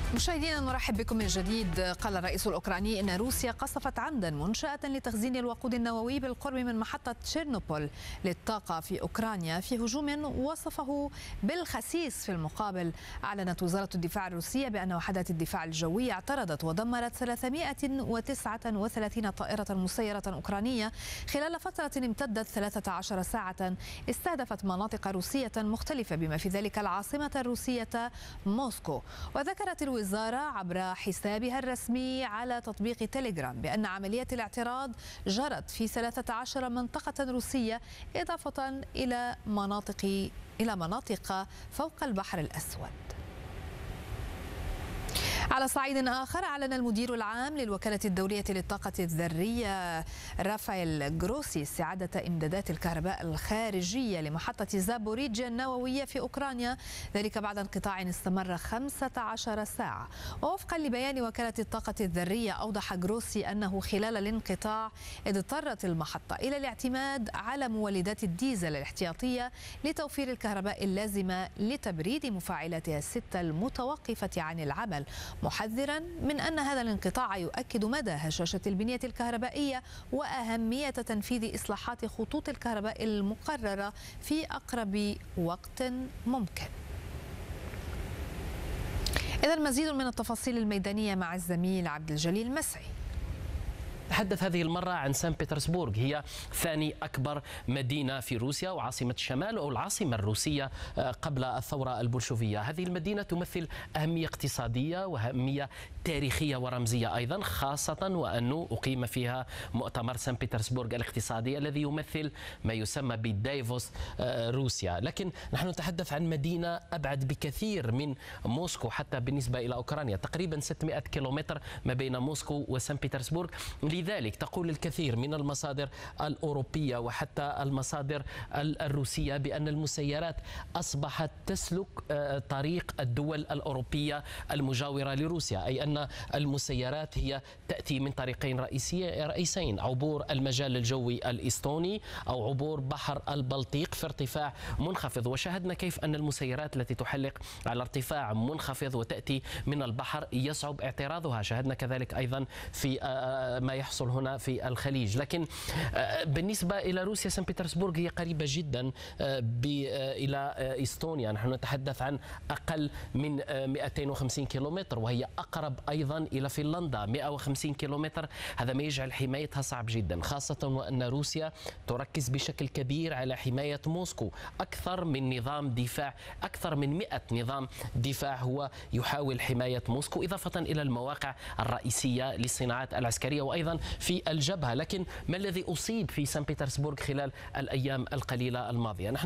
مشاهدينا نرحب بكم من جديد. قال الرئيس الأوكراني إن روسيا قصفت عمدا منشأة لتخزين الوقود النووي بالقرب من محطة تشيرنوبول للطاقة في أوكرانيا في هجوم وصفه بالخسيس. في المقابل أعلنت وزارة الدفاع الروسية بأن وحدات الدفاع الجوي اعترضت ودمرت 339 طائرة مسيرة أوكرانية خلال فترة امتدت 13 ساعة استهدفت مناطق روسية مختلفة بما في ذلك العاصمة الروسية موسكو. وذكرت الوزارة عبر حسابها الرسمي على تطبيق تيليجرام بأن عملية الاعتراض جرت في 13 منطقة روسية إضافة إلى مناطق فوق البحر الأسود. على صعيد آخر أعلن المدير العام للوكالة الدولية للطاقة الذرية رافائيل جروسي استعادة إمدادات الكهرباء الخارجية لمحطة زابوريجيا النووية في أوكرانيا، ذلك بعد انقطاع استمر 15 ساعة. ووفقا لبيان وكالة الطاقة الذرية أوضح جروسي أنه خلال الانقطاع اضطرت المحطة إلى الاعتماد على مولدات الديزل الاحتياطية لتوفير الكهرباء اللازمة لتبريد مفاعلاتها الستة المتوقفة عن العمل، محذرا من أن هذا الانقطاع يؤكد مدى هشاشة البنية الكهربائية وأهمية تنفيذ إصلاحات خطوط الكهرباء المقررة في أقرب وقت ممكن. إذا المزيد من التفاصيل الميدانية مع الزميل عبد الجليل مسعي. تحدث هذه المرة عن سان بطرسبورغ، هي ثاني أكبر مدينة في روسيا وعاصمة الشمال أو العاصمة الروسية قبل الثورة البولشوفية. هذه المدينة تمثل أهمية اقتصادية وأهمية تاريخية ورمزية أيضا، خاصة وأنه أقيم فيها مؤتمر سان بطرسبورغ الاقتصادي الذي يمثل ما يسمى بدايفوس روسيا. لكن نحن نتحدث عن مدينة أبعد بكثير من موسكو حتى بالنسبة إلى أوكرانيا، تقريبا 600 كيلومتر ما بين موسكو وسان بطرسبورغ. لذلك تقول الكثير من المصادر الأوروبية وحتى المصادر الروسية بأن المسيرات أصبحت تسلك طريق الدول الأوروبية المجاورة لروسيا، أي أن المسيرات هي تأتي من طريقين رئيسين: عبور المجال الجوي الإستوني أو عبور بحر البلطيق في ارتفاع منخفض. وشاهدنا كيف أن المسيرات التي تحلق على ارتفاع منخفض وتأتي من البحر يصعب اعتراضها. شاهدنا كذلك أيضا في ما يحصل هنا في الخليج. لكن بالنسبة إلى روسيا، سان بطرسبورغ هي قريبة جدا إلى إستونيا، نحن نتحدث عن أقل من 250 كيلومتر، وهي أقرب أيضا إلى فنلندا 150 كيلومتر. هذا ما يجعل حمايتها صعب جدا، خاصة وأن روسيا تركز بشكل كبير على حماية موسكو. أكثر من 100 نظام دفاع هو يحاول حماية موسكو، إضافة إلى المواقع الرئيسية للصناعات العسكرية وأيضا في الجبهة. لكن ما الذي أصيب في سان بطرسبورغ خلال الأيام القليلة الماضية؟